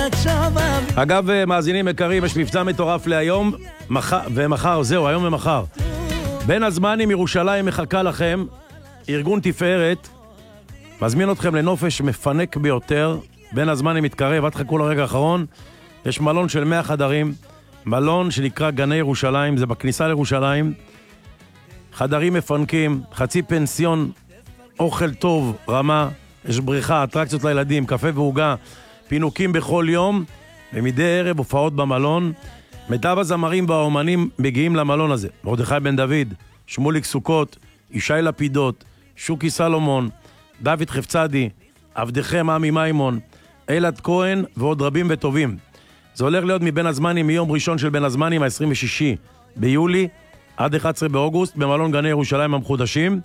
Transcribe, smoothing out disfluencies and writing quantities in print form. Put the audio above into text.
אגב, מאזינים יקרים, יש מבצע מטורף להיום ומחר, זהו, היום ומחר. בין הזמנים ירושלים מחכה לכם, ארגון תפארת מזמין אתכם לנופש מפנק ביותר. בין הזמנים מתקרב, עד חכו לרגע האחרון. יש מלון של 100 חדרים, מלון שנקרא גני ירושלים, זה בכניסה לירושלים. חדרים מפנקים, חצי פנסיון, אוכל טוב, רמה, יש בריכה, אטרקציות לילדים, קפה והוגה, פינוקים בכל יום, ומדי ערב הופעות במלון. מיטב הזמרים והאומנים מגיעים למלון הזה. מרדכי בן דוד, שמוליק סוכות, ישי לפידות, שוקי סלומון, דוד חפצדי, עבדכם עמי מימון, אלעד כהן ועוד רבים וטובים. זה הולך להיות מבין הזמנים מיום ראשון של בין הזמנים, ה-26 ביולי עד 11 באוגוסט במלון גני ירושלים המחודשים.